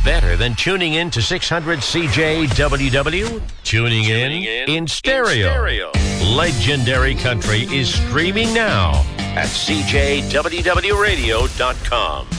better than tuning in to 600 CJWW? Tuning in stereo. Legendary Country is streaming now at CJWWRadio.com.